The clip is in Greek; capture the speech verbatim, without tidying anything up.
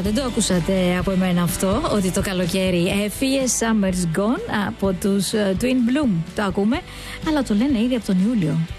δεν το ακούσατε από εμένα αυτό, ότι το καλοκαίρι έφυγε, Summer's Gone, από τους Twin Bloom. Το ακούμε, αλλά το λένε ήδη από τον Ιούλιο.